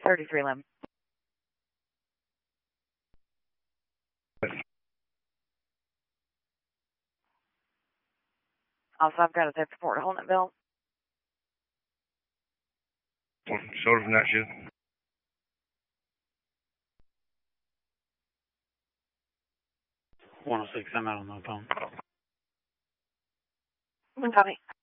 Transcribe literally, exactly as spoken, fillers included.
thirty-three Lim. Also, I've got a tip report holding it, Bill. Shoulder from that shit. one oh six, I'm out on the phone. Copy.